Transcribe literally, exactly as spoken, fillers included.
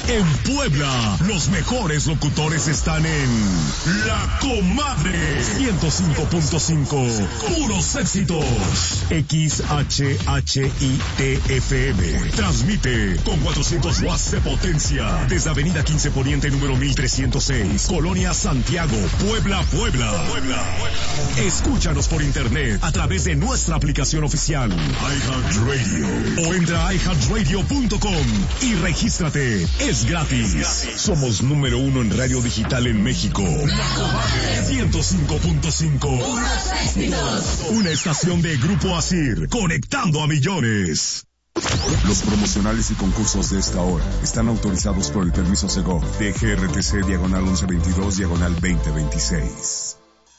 En Puebla, los mejores locutores están en La Comadre ciento cinco punto cinco. Puros éxitos. X H H I T F M. Transmite con cuatrocientos watts de potencia desde Avenida quince Poniente número mil trescientos seis, Colonia Santiago, Puebla, Puebla. Puebla. Escúchanos por internet a través de nuestra aplicación oficial iHeartRadio o entra a i heart radio punto com y regístrate. Es gratis. Somos número uno en radio digital en México. La Comadre ciento cinco punto cinco. Una estación de Grupo Asir, conectando a millones. Los promocionales y concursos de esta hora están autorizados por el permiso Segov de G R T C diagonal once veintidós diagonal veinte veintiséis.